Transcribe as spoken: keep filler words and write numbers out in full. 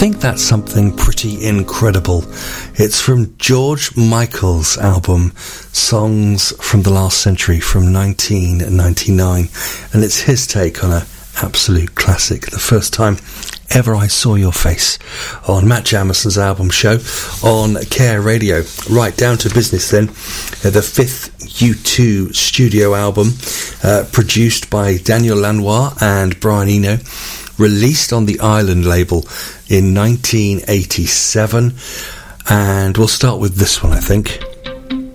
think that's something pretty incredible. It's from George Michael's album Songs from the Last Century from nineteen ninety-nine, and it's his take on an absolute classic. The first time ever I saw your face on Matt Jamison's album show on Care Radio. Right, down to business then. Uh, the fifth U two studio album, uh, produced by Daniel Lanois and Brian Eno, released on the Island label in nineteen eighty-seven, and we'll start with this one, I think.